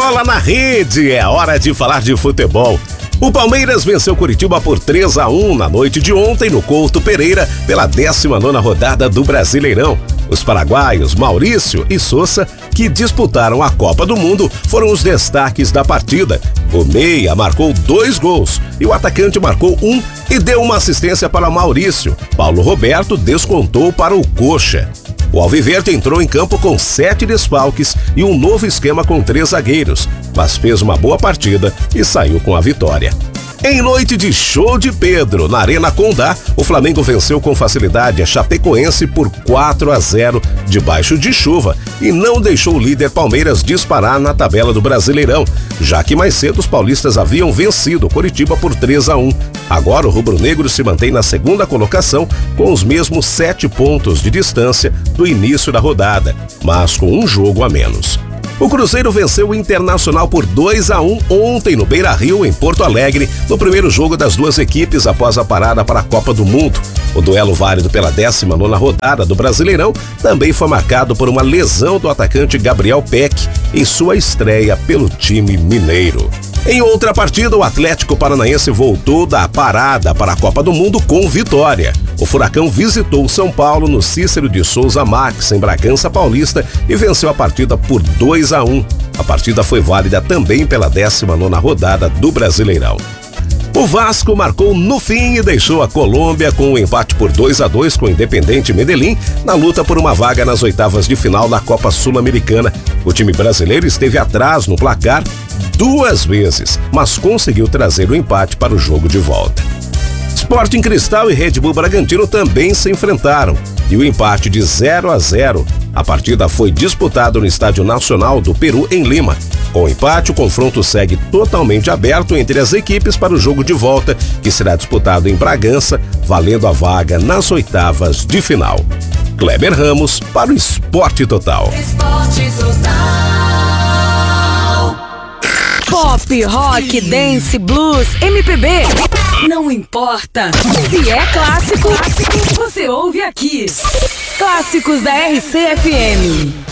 Bola na rede, é hora de falar de futebol. O Palmeiras venceu Curitiba por 3-1 na noite de ontem no Couto Pereira pela 19ª rodada do Brasileirão. Os paraguaios Maurício e Sousa, que disputaram a Copa do Mundo, foram os destaques da partida. O meia marcou 2 gols e o atacante marcou 1 e deu uma assistência para Maurício. Paulo Roberto descontou para o Coxa. O Alviverde entrou em campo com 7 desfalques e um novo esquema com 3 zagueiros, mas fez uma boa partida e saiu com a vitória. Em noite de show de Pedro, na Arena Condá, o Flamengo venceu com facilidade a Chapecoense por 4-0 debaixo de chuva e não deixou o líder Palmeiras disparar na tabela do Brasileirão, já que mais cedo os paulistas haviam vencido o Curitiba por 3-1. Agora o rubro-negro se mantém na 2ª colocação com os mesmos 7 pontos de distância do início da rodada, mas com um jogo a menos. O Cruzeiro venceu o Internacional por 2-1 ontem no Beira-Rio, em Porto Alegre, no primeiro jogo das duas equipes após a parada para a Copa do Mundo. O duelo válido pela 19ª rodada do Brasileirão também foi marcado por uma lesão do atacante Gabriel Peck em sua estreia pelo time mineiro. Em outra partida, o Atlético Paranaense voltou da parada para a Copa do Mundo com vitória. O Furacão visitou o São Paulo no Cícero de Souza Marques, em Bragança Paulista, e venceu a partida por 2-1. A partida foi válida também pela 19ª rodada do Brasileirão. O Vasco marcou no fim e deixou a Colômbia com um empate por 2-2 com o Independiente Medellín na luta por uma vaga nas oitavas de final da Copa Sul-Americana. O time brasileiro esteve atrás no placar 2 vezes, mas conseguiu trazer o empate para o jogo de volta. Sporting Cristal e Red Bull Bragantino também se enfrentaram e o empate de 0-0. A partida foi disputada no Estádio Nacional do Peru, em Lima. Com o empate, o confronto segue totalmente aberto entre as equipes para o jogo de volta, que será disputado em Bragança, valendo a vaga nas oitavas de final. Kleber Ramos para o Esporte Total. Esporte Total. Pop, rock, dance, blues, MPB. Não importa. Se é clássico, você ouve aqui. Clássicos da RCFM.